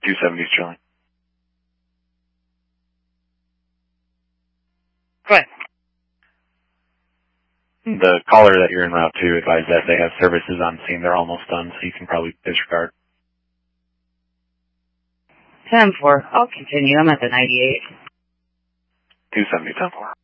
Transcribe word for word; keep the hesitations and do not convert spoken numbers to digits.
two seventy Sterling. Go ahead. The caller that you're en route to advised that they have services on scene. They're almost done, so you can probably disregard. ten four. I'll continue. I'm at the ninety-eight. two seventy, ten four.